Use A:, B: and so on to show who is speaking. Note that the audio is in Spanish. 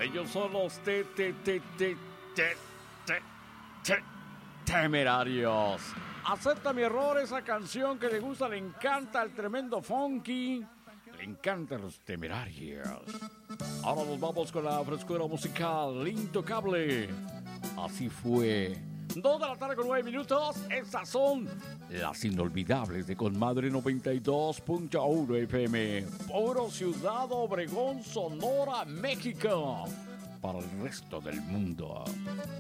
A: Ellos son los Temerarios. Acepta mi error, esa canción que le gusta, le encanta el tremendo funky. Le encantan los Temerarios. Ahora nos vamos con la frescura musical intocable. Así fue. 2:09 p.m. Estas son las inolvidables de Conmadre 92.1 FM. Puro Ciudad Obregón, Sonora, México. Para el resto del mundo.